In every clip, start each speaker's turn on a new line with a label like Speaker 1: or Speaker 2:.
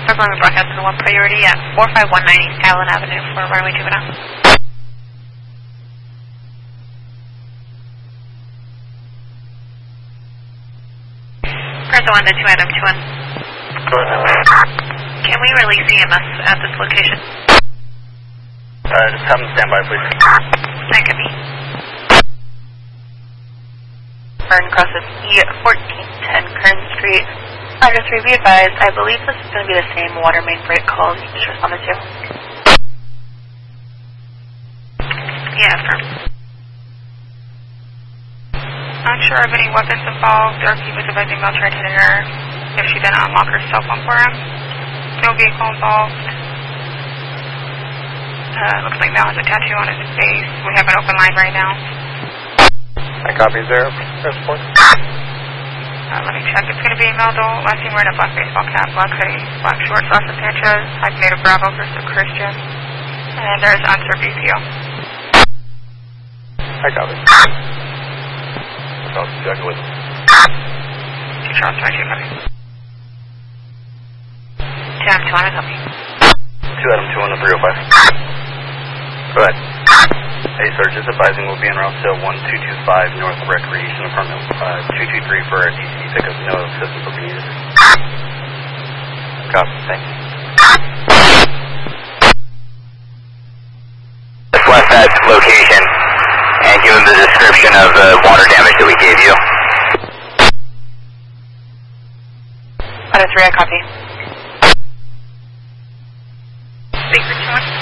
Speaker 1: Circling the broadcast is 1 priority at 4519 East Allen Avenue for runway 2 now. Present 1 to 2 Adam 21. Can we release EMS at this location?
Speaker 2: Just have them stand by, please.
Speaker 1: That could be. Burn crosses E1410 Kern Street. Under 3, be advised, I believe this is going to be the same water main break call you just responded to. Yeah, firm. Not sure of any weapons involved or if he was advising about trying to hit her. If she didn't unlock her cell phone for him. No vehicle involved. Looks like Mel has a tattoo on his face. We have an open line right now.
Speaker 2: I copy 0. Transport.
Speaker 1: Let me check. It's going to be Mel Dole. Last name wearing a black baseball cap, black hoodie, black shorts, Rosa Sanchez, hyphenated Bravo versus Christian. And there's answer BPO.
Speaker 2: I copy. I'll check with
Speaker 1: 2 Charles 22, copy. 2 Adam 2 on a copy.
Speaker 2: 2 Adam 2 on the 305. Go ahead. Hey, sir, just advising we'll be en route to 1225 North Recreation Apartment 223 for a DCD pickup. No assistance will be needed. Copy. Thank you.
Speaker 3: Just left that location and give him the description of the water damage that we gave you.
Speaker 1: Out of 3, I copy. Speaker 2.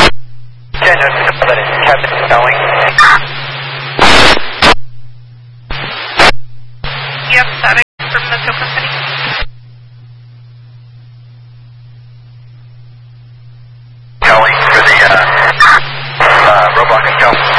Speaker 3: Captain Spelling.
Speaker 1: Yep, that is from the tow company.
Speaker 3: Calling for the robot account.